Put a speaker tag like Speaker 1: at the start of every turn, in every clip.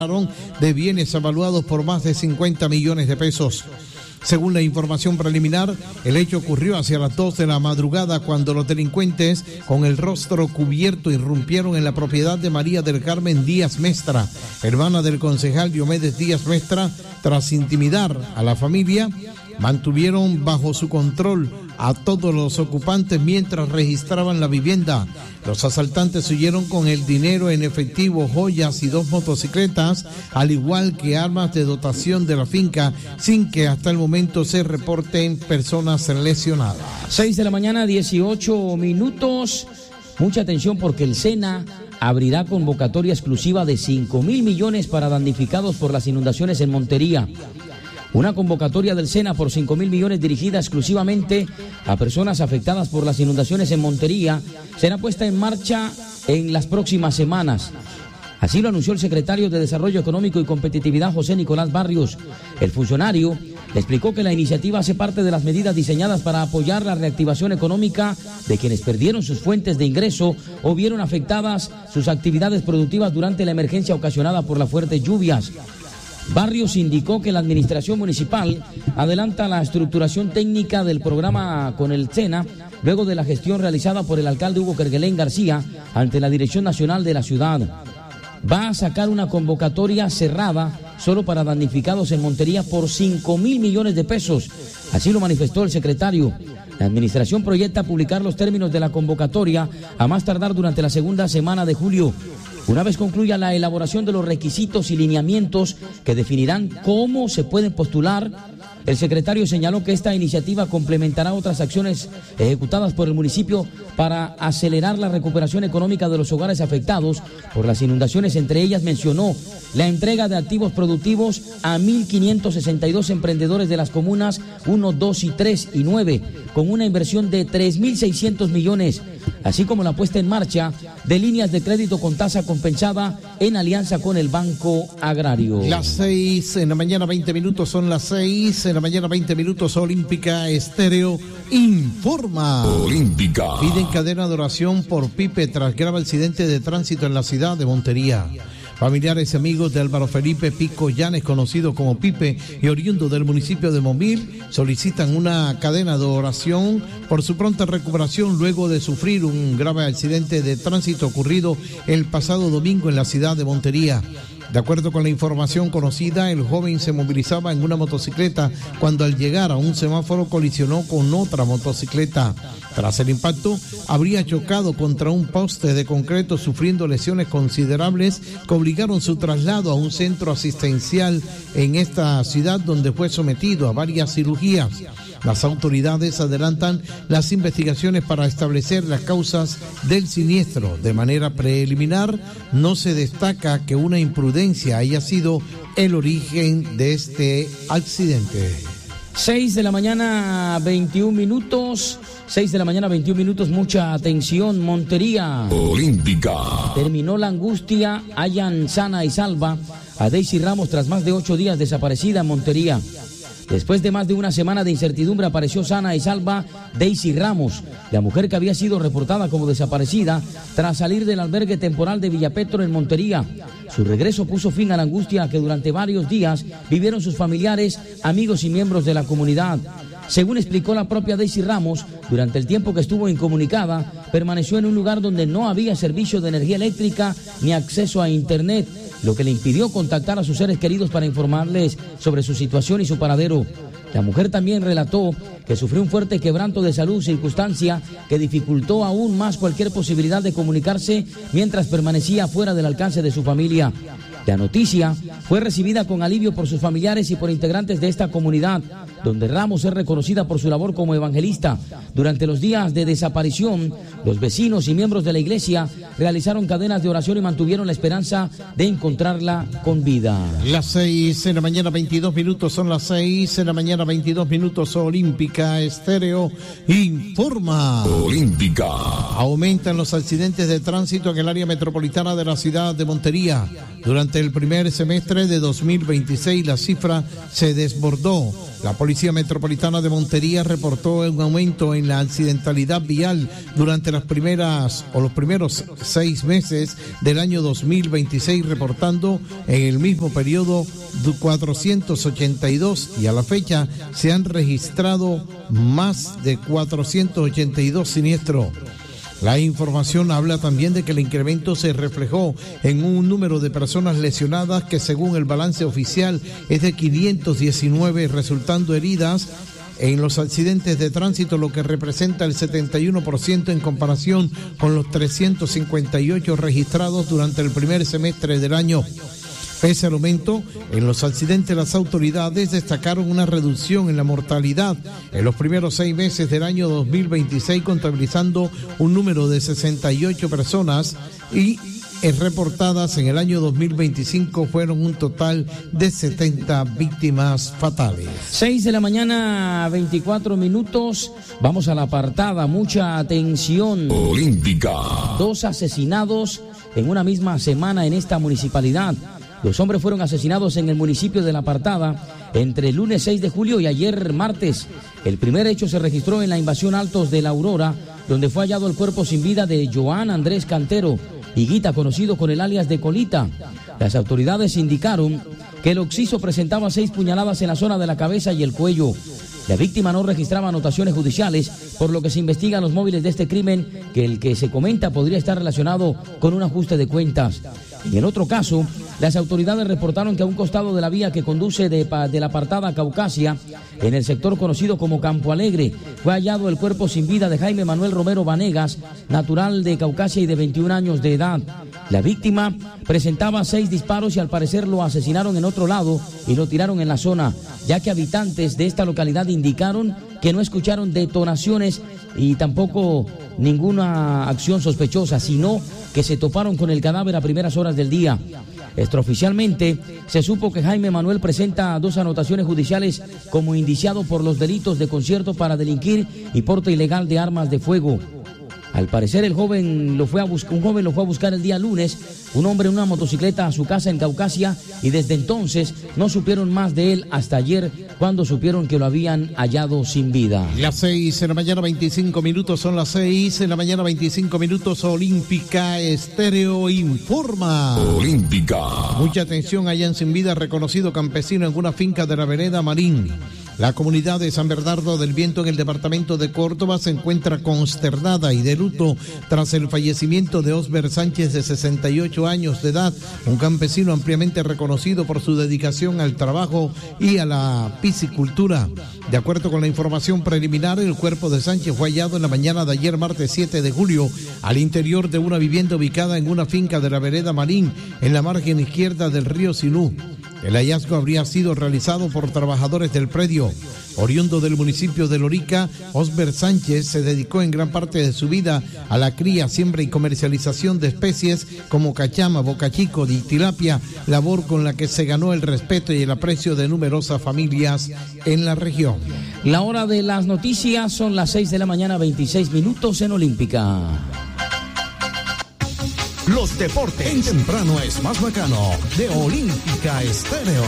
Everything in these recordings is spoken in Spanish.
Speaker 1: de bienes evaluados por más de 50 millones de pesos. Según la información preliminar, el hecho ocurrió hacia las 2 de la madrugada cuando los delincuentes, con el rostro cubierto, irrumpieron en la propiedad de María del Carmen Díaz Mestra, hermana del concejal Diomedes Díaz Mestra. Tras intimidar a la familia, mantuvieron bajo su control a todos los ocupantes mientras registraban la vivienda. Los asaltantes huyeron con el dinero en efectivo, joyas y 2 motocicletas, al igual que armas de dotación de la finca, sin que hasta el momento se reporten personas lesionadas.
Speaker 2: 6 de la mañana, 18 minutos. Mucha atención porque el SENA abrirá convocatoria exclusiva de 5.000 millones para damnificados por las inundaciones en Montería. Una convocatoria del SENA por 5.000 millones dirigida exclusivamente a personas afectadas por las inundaciones en Montería será puesta en marcha en las próximas semanas. Así lo anunció el secretario de Desarrollo Económico y Competitividad, José Nicolás Barrios. El funcionario le explicó que la iniciativa hace parte de las medidas diseñadas para apoyar la reactivación económica de quienes perdieron sus fuentes de ingreso o vieron afectadas sus actividades productivas durante la emergencia ocasionada por las fuertes lluvias. Barrios indicó que la administración municipal adelanta la estructuración técnica del programa con el SENA luego de la gestión realizada por el alcalde Hugo Kerguelén García ante la Dirección Nacional de la ciudad. Va a sacar una convocatoria cerrada solo para damnificados en Montería por 5.000 millones de pesos. Así lo manifestó el secretario. La administración proyecta publicar los términos de la convocatoria a más tardar durante la segunda semana de julio. Una vez concluya la elaboración de los requisitos y lineamientos que definirán cómo se pueden postular, el secretario señaló que esta iniciativa complementará otras acciones ejecutadas por el municipio para acelerar la recuperación económica de los hogares afectados por las inundaciones. Entre ellas mencionó la entrega de activos productivos a 1.562 emprendedores de las comunas 1, 2 y 3 y 9, con una inversión de 3.600 millones, así como la puesta en marcha de líneas de crédito con tasa compensada en alianza con el Banco Agrario.
Speaker 1: Las 6 de la mañana, 20 minutos, son las 6 de la mañana, 20 minutos. Olímpica Estéreo informa.
Speaker 3: Olímpica.
Speaker 1: Piden cadena de oración por Pipe tras grave accidente de tránsito en la ciudad de Montería. Familiares y amigos de Álvaro Felipe Pico Llanes, conocido como Pipe y oriundo del municipio de Monville, solicitan una cadena de oración por su pronta recuperación luego de sufrir un grave accidente de tránsito ocurrido el pasado domingo en la ciudad de Montería. De acuerdo con la información conocida, el joven se movilizaba en una motocicleta cuando al llegar a un semáforo colisionó con otra motocicleta. Tras el impacto, habría chocado contra un poste de concreto, sufriendo lesiones considerables que obligaron su traslado a un centro asistencial en esta ciudad, donde fue sometido a varias cirugías. Las autoridades adelantan las investigaciones para establecer las causas del siniestro. De manera preliminar, no se destaca que una imprudencia haya sido el origen de este accidente.
Speaker 2: 6 de la mañana, 21 minutos. 6 de la mañana, 21 minutos. Mucha atención, Montería.
Speaker 3: Olímpica.
Speaker 2: Terminó la angustia. Hallan sana y salva a Daisy Ramos tras más de 8 días desaparecida en Montería. Después de más de una semana de incertidumbre, apareció sana y salva Daisy Ramos, la mujer que había sido reportada como desaparecida tras salir del albergue temporal de Villapetro en Montería. Su regreso puso fin a la angustia que durante varios días vivieron sus familiares, amigos y miembros de la comunidad. Según explicó la propia Daisy Ramos, durante el tiempo que estuvo incomunicada, permaneció en un lugar donde no había servicio de energía eléctrica ni acceso a internet, lo que le impidió contactar a sus seres queridos para informarles sobre su situación y su paradero. La mujer también relató que sufrió un fuerte quebranto de salud, circunstancia que dificultó aún más cualquier posibilidad de comunicarse mientras permanecía fuera del alcance de su familia. La noticia fue recibida con alivio por sus familiares y por integrantes de esta comunidad, donde Ramos es reconocida por su labor como evangelista. Durante los días de desaparición, los vecinos y miembros de la iglesia realizaron cadenas de oración y mantuvieron la esperanza de encontrarla con vida.
Speaker 1: Las 6 de la mañana, 22 minutos, son las 6 de la mañana, 22 minutos. Olímpica Estéreo informa.
Speaker 3: Olímpica.
Speaker 1: Aumentan los accidentes de tránsito en el área metropolitana de la ciudad de Montería. Durante el primer semestre de 2026 la cifra se desbordó. La Policía Metropolitana de Montería reportó un aumento en la accidentalidad vial durante los primeros 6 meses del año 2026, reportando en el mismo periodo 482, y a la fecha se han registrado más de 482 siniestros. La información habla también de que el incremento se reflejó en un número de personas lesionadas que, según el balance oficial, es de 519, resultando heridas en los accidentes de tránsito, lo que representa el 71% en comparación con los 358 registrados durante el primer semestre del año. Pese al aumento en los accidentes, las autoridades destacaron una reducción en la mortalidad en los primeros 6 meses del año 2026, contabilizando un número de 68 personas, y reportadas en el año 2025 fueron un total de 70 víctimas fatales.
Speaker 2: 6 de la mañana, 24 minutos. Vamos a la apartada. Mucha atención.
Speaker 3: Olímpica.
Speaker 2: 2 asesinados en una misma semana en esta municipalidad. Los hombres fueron asesinados en el municipio de La Apartada entre el lunes 6 de julio y ayer martes. El primer hecho se registró en la invasión Altos de la Aurora, donde fue hallado el cuerpo sin vida de Joan Andrés Cantero, Higuita, conocido con el alias de Colita. Las autoridades indicaron que el occiso presentaba 6 puñaladas en la zona de la cabeza y el cuello. La víctima no registraba anotaciones judiciales, por lo que se investigan los móviles de este crimen, que el que se comenta podría estar relacionado con un ajuste de cuentas. En el otro caso, las autoridades reportaron que a un costado de la vía que conduce de la Apartada a Caucasia, en el sector conocido como Campo Alegre, fue hallado el cuerpo sin vida de Jaime Manuel Romero Vanegas, natural de Caucasia y de 21 años de edad. La víctima presentaba 6 disparos y al parecer lo asesinaron en otro lado y lo tiraron en la zona, ya que habitantes de esta localidad indicaron que no escucharon detonaciones y tampoco ninguna acción sospechosa, sino que se toparon con el cadáver a primeras horas del día. Extraoficialmente se supo que Jaime Manuel presenta 2 anotaciones judiciales como indiciado por los delitos de concierto para delinquir y porte ilegal de armas de fuego. Al parecer un joven lo fue a buscar el día lunes, un hombre en una motocicleta, a su casa en Caucasia, y desde entonces no supieron más de él hasta ayer, cuando supieron que lo habían hallado sin vida.
Speaker 1: Las 6 de la mañana 25 minutos, son las 6 de la mañana 25 minutos. Olímpica Estéreo informa.
Speaker 3: Olímpica.
Speaker 1: Mucha atención, hayan sin vida reconocido campesino en una finca de la vereda Marín. La comunidad de San Bernardo del Viento, en el departamento de Córdoba, se encuentra consternada y de luto tras el fallecimiento de Osber Sánchez, de 68 años de edad, un campesino ampliamente reconocido por su dedicación al trabajo y a la piscicultura. De acuerdo con la información preliminar, el cuerpo de Sánchez fue hallado en la mañana de ayer, martes 7 de julio, al interior de una vivienda ubicada en una finca de la vereda Marín, en la margen izquierda del río Sinú. El hallazgo habría sido realizado por trabajadores del predio. Oriundo del municipio de Lorica, Osber Sánchez se dedicó en gran parte de su vida a la cría, siembra y comercialización de especies como cachama, bocachico y tilapia, labor con la que se ganó el respeto y el aprecio de numerosas familias en la región.
Speaker 2: La hora de las noticias son las 6 de la mañana, 26 minutos en Olímpica.
Speaker 4: Los deportes en temprano es más bacano, de Olímpica Estéreo.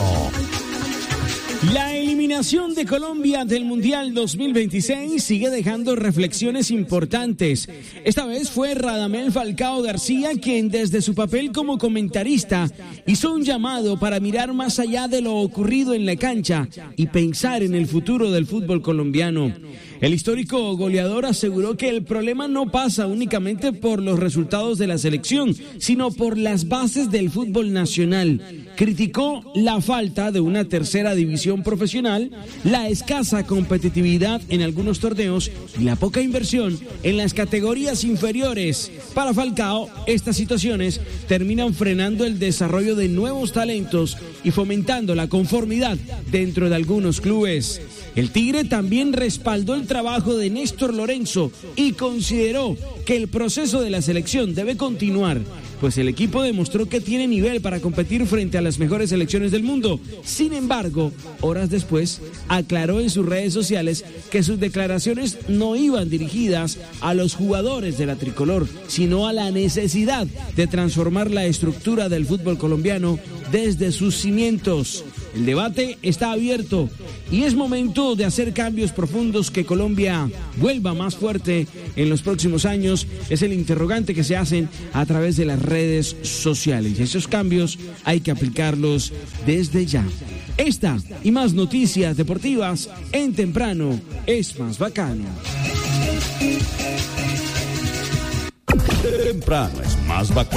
Speaker 5: La eliminación de Colombia del Mundial 2026 sigue dejando reflexiones importantes. Esta vez fue Radamel Falcao García quien, desde su papel como comentarista, hizo un llamado para mirar más allá de lo ocurrido en la cancha y pensar en el futuro del fútbol colombiano. El histórico goleador aseguró que el problema no pasa únicamente por los resultados de la selección, sino por las bases del fútbol nacional. Criticó la falta de una tercera división profesional, la escasa competitividad en algunos torneos y la poca inversión en las categorías inferiores. Para Falcao, estas situaciones terminan frenando el desarrollo de nuevos talentos y fomentando la conformidad dentro de algunos clubes. El Tigre también respaldó el trabajo de Néstor Lorenzo y consideró que el proceso de la selección debe continuar, pues el equipo demostró que tiene nivel para competir frente a las mejores selecciones del mundo. Sin embargo, horas después, aclaró en sus redes sociales que sus declaraciones no iban dirigidas a los jugadores de la tricolor, sino a la necesidad de transformar la estructura del fútbol colombiano desde sus cimientos. El debate está abierto y es momento de hacer cambios profundos, que Colombia vuelva más fuerte en los próximos años. Es el interrogante que se hacen a través de las redes sociales. Y esos cambios hay que aplicarlos desde ya. Esta y más noticias deportivas en Temprano es Más Bacano.
Speaker 3: Temprano es Más Bacano.